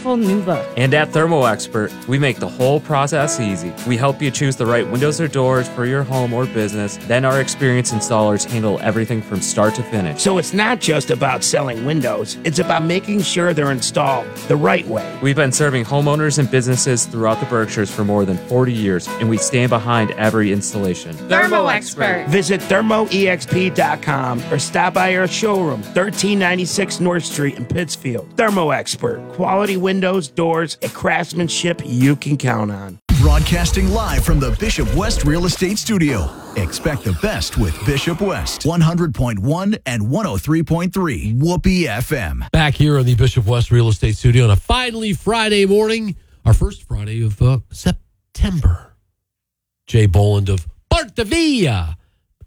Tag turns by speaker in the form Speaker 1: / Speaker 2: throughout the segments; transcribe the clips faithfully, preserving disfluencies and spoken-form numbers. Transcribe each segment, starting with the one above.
Speaker 1: beautiful new look.
Speaker 2: And at Thermo Expert, we make the whole process easy. We help you choose the right windows or doors for your home or business. Then our experienced installers handle everything from start to finish.
Speaker 3: So it's not just about selling windows, it's about making sure they're installed the right way.
Speaker 2: We've been serving homeowners and businesses throughout the Berkshires for more than forty years, and we stand behind every installation.
Speaker 1: Thermo Expert.
Speaker 3: Visit thermo e x p dot com or stop by our showroom, thirteen ninety-six North Street in Pittsfield. Thermo Expert. Quality windows, doors, and craftsmanship you can count on.
Speaker 4: Broadcasting live from the Bishop West Real Estate Studio. Expect the best with Bishop West. one hundred point one and one oh three point three. Whoopee F M.
Speaker 5: Back here in the Bishop West Real Estate Studio on a finally Friday morning, our first Friday of uh, September. Jay Boland of Portavia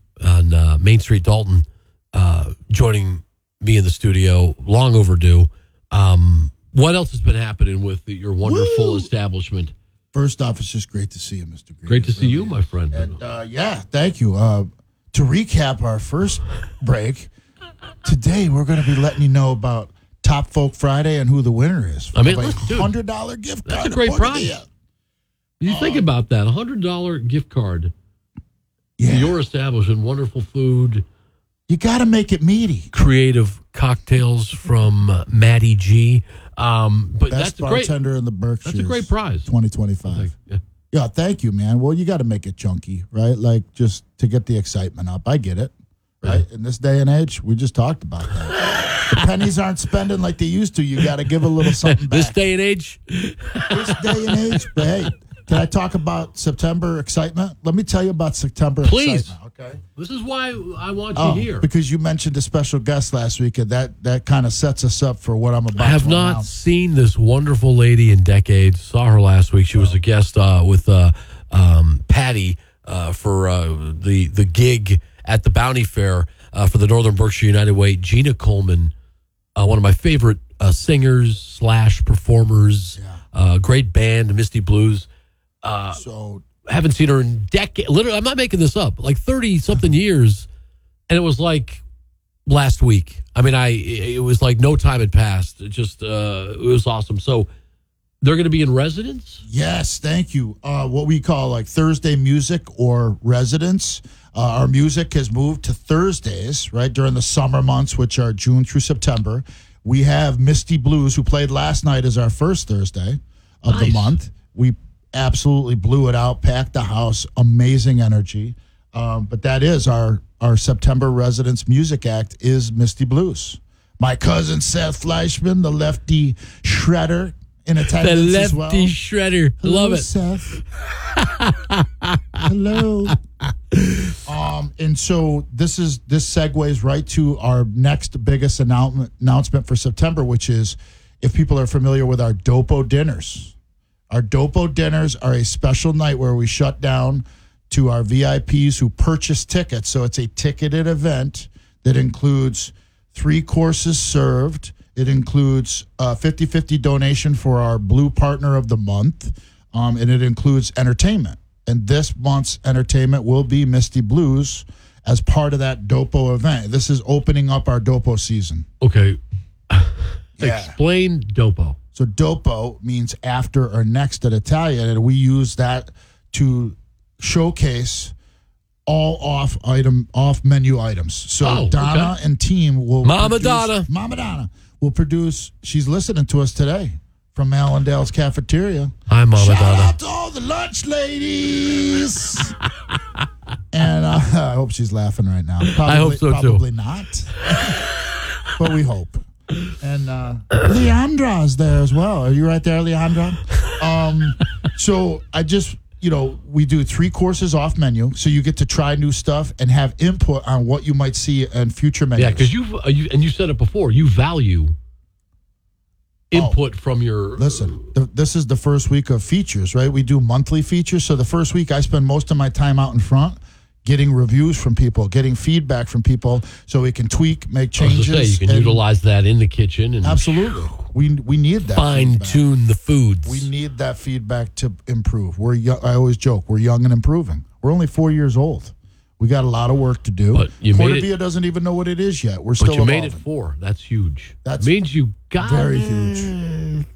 Speaker 5: on uh, Main Street, Dalton, uh, joining me in the studio. Long overdue. Um, what else has been happening with the, your wonderful Woo! establishment?
Speaker 6: First off, it's just great to see you, Mister Green.
Speaker 5: Great to see you, my friend.
Speaker 6: And uh, yeah, thank you. Uh, to recap our first break, today we're going to be letting you know about Top Folk Friday and who the winner is.
Speaker 5: I mean,
Speaker 6: a
Speaker 5: let's do it.
Speaker 6: one hundred dollars gift card.
Speaker 5: That's a great prize.
Speaker 6: Portavia.
Speaker 5: You think
Speaker 6: Uh,
Speaker 5: about that, a one hundred dollars gift card
Speaker 6: Yeah.
Speaker 5: to your establishment, wonderful food,
Speaker 6: You got to make it meaty.
Speaker 5: creative cocktails from uh, Maddie G. Um, but
Speaker 6: Best
Speaker 5: that's a great,
Speaker 6: bartender in the Berkshires.
Speaker 5: that's a great prize.
Speaker 6: twenty twenty-five.
Speaker 5: Yeah.
Speaker 6: Yeah, thank you, man. Well, you got to make it chunky, right? Like just to get the excitement up. I get it, right? In this day and age, we just talked about that. The pennies aren't spending like they used to. You got to give a little something back.
Speaker 5: This day and age,
Speaker 6: This day and age, but hey, can I talk about September excitement? Let me tell you about September
Speaker 5: Please.
Speaker 6: excitement, okay?
Speaker 5: this is why I want you
Speaker 6: Oh,
Speaker 5: here.
Speaker 6: because you mentioned a special guest last week, and that, that kind of sets us up for what I'm about
Speaker 5: I have
Speaker 6: to
Speaker 5: not
Speaker 6: announce.
Speaker 5: seen this wonderful lady in decades. Saw her last week. She was a guest uh, with uh, um, Patty uh, for uh, the the gig at the Bounty Fair uh, for the Northern Berkshire United Way. Gina Coleman, uh, one of my favorite uh, singers slash performers.
Speaker 6: Yeah.
Speaker 5: Uh, great band, Misty Blues. Uh,
Speaker 6: So
Speaker 5: haven't seen her in decades. Literally, I'm not making this up. Like thirty something years, and it was like last week. I mean, I it was like no time had passed. It just uh, it was awesome. So they're going to be in residence.
Speaker 6: yes, thank you. Uh, what we call like Thursday music or residence. Uh, our music has moved to Thursdays, right, during the summer months, which are June through September. We have Misty Blues, who played last night as our first Thursday of the
Speaker 5: Nice.
Speaker 6: month. We absolutely blew it out, packed the house, amazing energy. Um, but that is our, our September residence music act is Misty Blues. My cousin Seth Fleischman, the lefty shredder, in
Speaker 5: The
Speaker 6: attendance as well.
Speaker 5: lefty shredder.
Speaker 6: Hello,
Speaker 5: Love it.
Speaker 6: Seth. Hello. Um, and so this is this segues right to our next biggest announcement announcement for September, which is if people are familiar with our Dopo dinners. Our Dopo dinners are a special night where we shut down to our V I Ps who purchase tickets. So it's a ticketed event that includes three courses served. It includes a fifty-fifty donation for our Blue Partner of the Month, um, and it includes entertainment. And this month's entertainment will be Misty Blues as part of that Dopo event. This is opening up our Dopo season.
Speaker 5: Okay.
Speaker 6: Yeah.
Speaker 5: Explain Dopo.
Speaker 6: So Dopo means after or next at Italian, and we use that to showcase all off item, off menu items. So
Speaker 5: Oh,
Speaker 6: Donna
Speaker 5: okay.
Speaker 6: and team will
Speaker 5: Mama
Speaker 6: produce-
Speaker 5: Donna.
Speaker 6: Mama Donna will produce. She's listening to us today from Allendale's cafeteria.
Speaker 5: Hi, Mama
Speaker 6: Shout
Speaker 5: Donna.
Speaker 6: out to all the lunch ladies. And uh, I hope she's laughing right now. Probably,
Speaker 5: hope so, too.
Speaker 6: Probably not, but we hope. And uh, Leandra's there as well. Are you right there, Leandra? Um, so I just, you know, we do three courses off menu, so you get to try new stuff and have input on what you might see in future menus.
Speaker 5: Yeah, because you've uh, you, and you said it before. You value input from your.
Speaker 6: Listen, th- this is the first week of features, right? We do monthly features. So the first week, I spend most of my time out in front getting reviews from people, getting feedback from people so we can tweak, make
Speaker 5: I was
Speaker 6: changes.
Speaker 5: gonna say, you can
Speaker 6: and-
Speaker 5: utilize that in the kitchen and
Speaker 6: Absolutely. We we need that.
Speaker 5: fine
Speaker 6: feedback.
Speaker 5: tune the foods.
Speaker 6: We need that feedback to improve. We're young, I always joke, we're young and improving. We're only four years old. We got a lot of work to do.
Speaker 5: But you made it-
Speaker 6: Portavia doesn't even know what it is yet. We're
Speaker 5: but
Speaker 6: still
Speaker 5: you made it
Speaker 6: evolving.
Speaker 5: four. That's huge.
Speaker 6: That's
Speaker 5: means you got
Speaker 6: very
Speaker 5: it.
Speaker 6: huge.